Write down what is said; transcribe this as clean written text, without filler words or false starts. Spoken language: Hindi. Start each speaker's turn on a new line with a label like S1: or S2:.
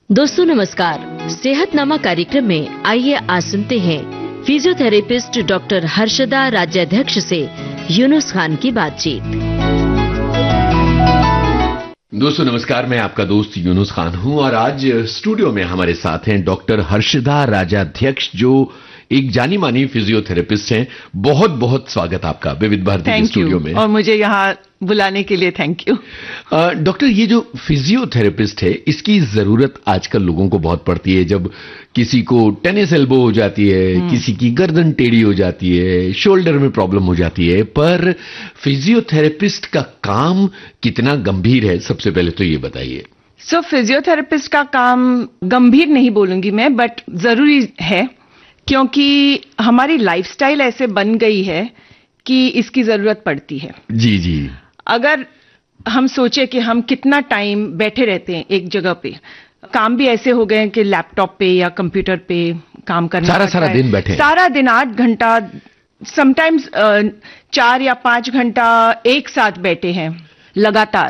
S1: दोस्तों नमस्कार। सेहतनामा कार्यक्रम में आइए आज सुनते हैं फिजियोथेरेपिस्ट डॉक्टर हर्षदा राज्याध्यक्ष से यूनुस खान की बातचीत।
S2: दोस्तों नमस्कार, मैं आपका दोस्त यूनुस खान हूं और आज स्टूडियो में हमारे साथ हैं डॉक्टर हर्षदा राज्याध्यक्ष, जो एक जानी मानी फिजियोथेरेपिस्ट हैं। बहुत बहुत स्वागत आपका विविध भारती के स्टूडियो में।
S3: और मुझे यहाँ बुलाने के लिए थैंक यू।
S2: डॉक्टर, ये जो फिजियोथेरेपिस्ट है, इसकी जरूरत आजकल लोगों को बहुत पड़ती है। जब किसी को टेनिस एल्बो हो जाती है, किसी की गर्दन टेढ़ी हो जाती है, शोल्डर में प्रॉब्लम हो जाती है, पर फिजियोथेरेपिस्ट का काम कितना गंभीर है, सबसे पहले तो ये बताइए।
S3: फिजियोथेरेपिस्ट का काम गंभीर नहीं बोलूंगी मैं, बट जरूरी है, क्योंकि हमारी लाइफस्टाइल ऐसे बन गई है कि इसकी जरूरत पड़ती है।
S2: जी जी।
S3: अगर हम सोचे कि हम कितना टाइम बैठे रहते हैं एक जगह पे, काम भी ऐसे हो गए हैं कि लैपटॉप पे या कंप्यूटर पे काम करना
S2: सारा दिन बैठे,
S3: सारा दिन 8 घंटा, समटाइम्स 4 या 5 घंटा एक साथ बैठे हैं लगातार।